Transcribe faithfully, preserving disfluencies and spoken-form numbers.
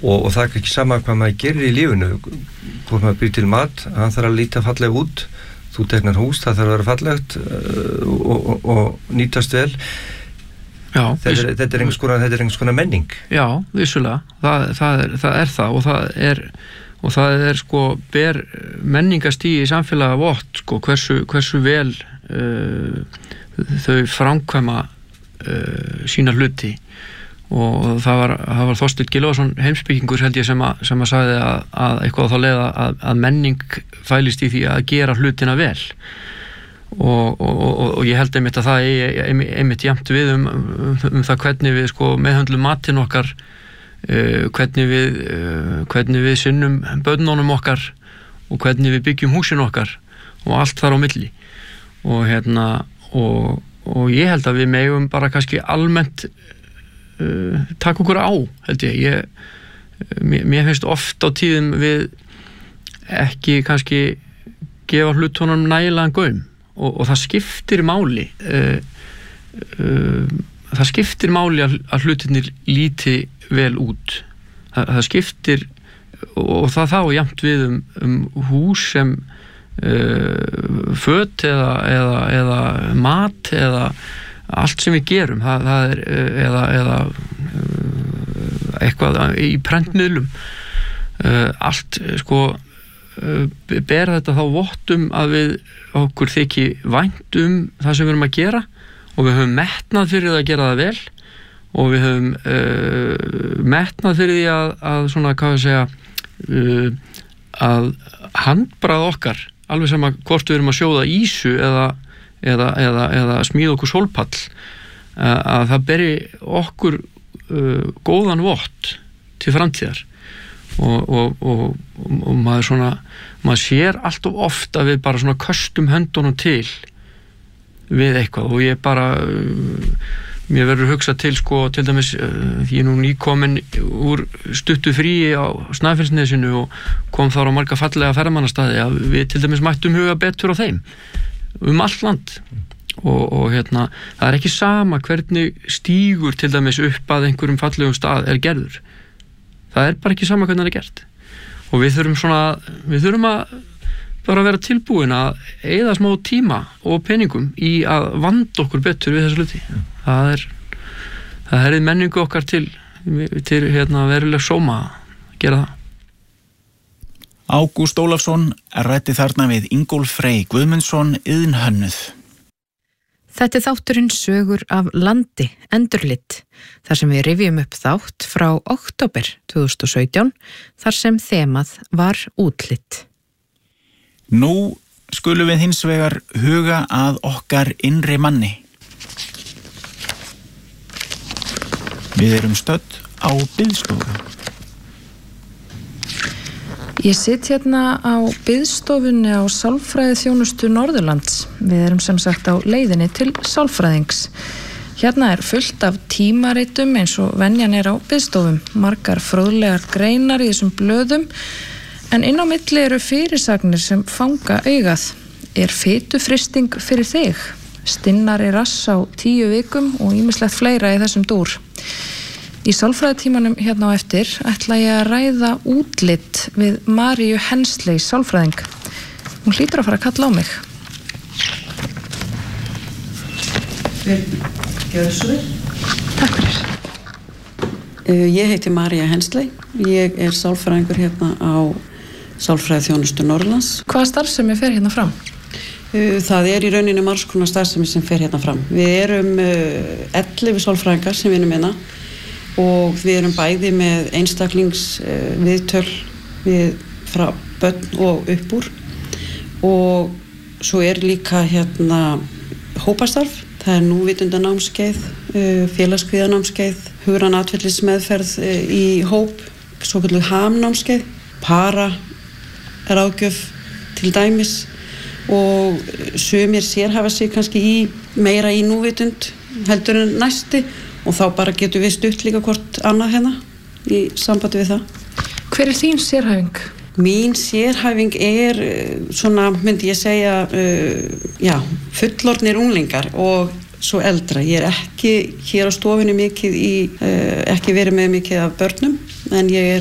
og, og það er ekki sama hvað maður gerir í lífinu, hvort maður býr til mat, hann þarf að líta fallega út, þú tegnar hús, það þarf að vera fallegt og, og, og nýtast vel. Já, þetta, er, þetta er einhvers konar, þetta er einhvers konar menning. Já, vissulega, það, það, er, það er það og það er, og það er sko ber menningastígi í samfélagi vott, sko, hversu, hversu vel uh, þau framkvæma uh, sína hluti og það var, það var Þorsteinn Gylfason heimspekingur held ég sem að, sem að sagði að, að eitthvað á þá leið að, að menning fælist í því að gera hlutina vel og, og, og, og ég held einmitt að það er einmitt jafnt við um, um, um það hvernig við sko meðhöndlum matinn okkar uh, hvernig við uh, hvernig við sinnum börnunum okkar og hvernig við byggjum húsin okkar og allt þar á milli og hérna og, og ég held að við megum bara kannski almennt uh, taka okkur á held ég, ég mér, mér finnst oft á tíðum við ekki kannski gefa hlutunum nægilegan gaum og, og það skiptir máli uh, uh, það skiptir máli að, að hlutinir líti vel út það, það skiptir og, og það þá jafnt við um, um hús sem uh, föt eða, eða, eða mat eða allt sem við gerum það, það er eða, eða uh, eitthvað í prentmiðlum uh, allt sko uh, ber þetta þá vottum að við okkur þykji vænt um það sem við erum að gera og við höfum metnað fyrir það að gera það vel og við höfum uh, metnað fyrir því að, að svona, hvað ég segja uh, að handbragð okkar alveg sem að hvort við erum að sjóða ísu eða, eða, eða, eða smíða okkur sólpall uh, að það beri okkur uh, góðan vott til framtíðar og, og, og, og maður svona maður sér allt of oft að við bara svona köstum höndunum til við eitthvað og ég bara uh, mér verður hugsað til sko til dæmis uh, ég er nú nýkomin úr stuttu fríi á Snæfellsnesinu og kom þar á marga fallega ferðamannastaði að við til dæmis mættum huga betur á þeim um allt land og, og hérna það er ekki sama hvernig stígur til dæmis upp að einhverjum fallegum stað er gerður það er bara ekki sama hvernig það er gert og við þurfum svona við þurfum að bara vera tilbúin að eyða smá tíma og peningum í að vanda okkur betur við þessu hluti ja. það er það er menningu okkar til til hérna veruleg sóma að gera það Ágúst Ólafsson ræddi þarna við Ingólf Frey Guðmundsson iðnhönnuð. Þetta er þátturinn Sögur af landi, endurlit, þar sem við rifjum upp þátt frá október tvö þúsund og sautján, þar sem þemað var útlit. Nú skulum við hins vegar huga að okkar innri manni. Við erum stödd á biðstofu. Ég sitt hérna á biðstofunni á sálfræðiþjónustu Norðurlands. Við erum sem sagt á leiðinni til sálfræðings. Hérna er fullt af tímaritum eins og venjan er á biðstofum. Margar fróðlegar greinar í þessum blöðum. En inn á milli eru fyrirsagnir sem fanga augað. Er fitufrysting fyrir þig? Stinnari rass á tíu vikum og ýmislegt fleira í þessum dúr. Í sálfræðitímanum hérna á eftir ætla ég að ræða útlit við Maríu Hensley sálfræðing. Hún hlýtur að fara að kalla á mig. Gjörðu svo vel. Takk fyrir. Uh, ég heiti María Hensley. Ég er sálfræðingur hérna á Sálfræðiþjónustu Norðurlands. Hvaða starfsemi fer hérna fram? Uh, það er í rauninni margs konar starfsemi sem fer hérna fram. Við erum uh, ellefu sálfræðingar sem vinnum hérna og við erum bæði með einstaklings uh, viðtöl við frá börn og uppúr og svo er líka hérna hópastarf, það er núvitundanámskeið, uh, félagskvíðanámskeið, hugræn atferlismeðferð uh, í hóp, svo kalluð hamnámskeið, para ráðgjöf til dæmis og sumir sérhæfa sig kannski í meira í núvitund heldur en næsti og þá bara getum við stutt líka hvort annað hérna í sambandi við það. Hver er þín sérhæfing? Mín sérhæfing er svona, myndi ég segja, uh, já, fullorðnir unglingar og svo eldra. Ég er ekki hér á stofunni mikið í, uh, ekki verið með mikið af börnum, en ég